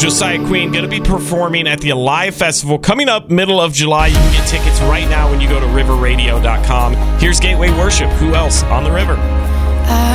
Josiah Queen going to be performing at the Alive Festival coming up middle of July. You can get tickets right now when you go to riverradio.com. Here's Gateway Worship. Who else on the river?